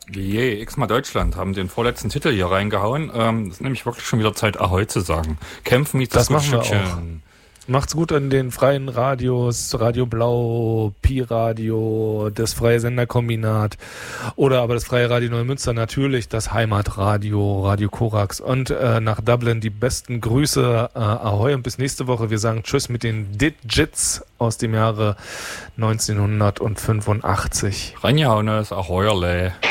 Je, X-mal Deutschland haben den vorletzten Titel hier reingehauen. Es ist nämlich wirklich schon wieder Zeit, Ahoi zu sagen. Kämpfen mit das machen wir auch. Macht's gut an den freien Radios, Radio Blau, Pi-Radio, das Freie Senderkombinat oder aber das Freie Radio Neumünster, natürlich das Heimatradio, Radio Korax und nach Dublin die besten Grüße, Ahoi und bis nächste Woche. Wir sagen Tschüss mit den Digits aus dem Jahre 1985. Reinjaunes, Ahoyerle.